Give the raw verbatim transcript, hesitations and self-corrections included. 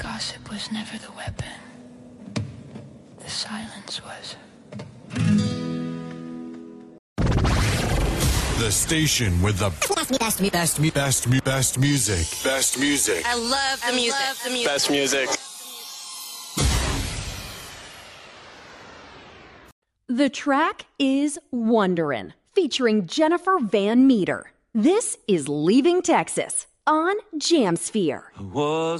Gossip was never the weapon. The silence was. The station with the best, best, best, best, best, best music. Best music. I love the I music. love the music. Best music. The track is Wonderin', featuring Jennifer Van Meter. This is Leaving Texas on Jamsphere. Was